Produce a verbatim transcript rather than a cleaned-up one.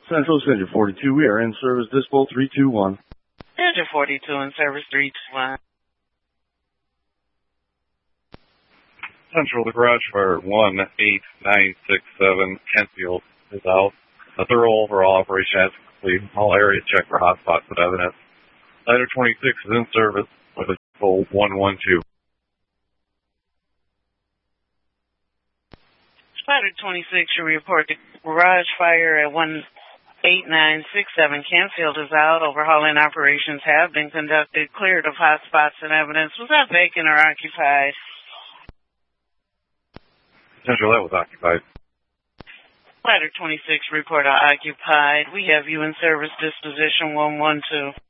Central Center forty-two, we are in service, Dispo three two one. Center forty-two in service three two one. Central, the garage fire one eight nine six seven, Kentfield is out. A thorough overall operation has complete. All areas checked for hotspots of evidence. Ladder twenty-six is in service with a full one one two. Ladder twenty-six should report the garage fire at one eight nine six seven. Kentfield is out. Overhauling operations have been conducted. Cleared of hotspots and evidence. Was that vacant or occupied? Central, that was occupied. Ladder twenty-six report occupied. We have you in service disposition one one two.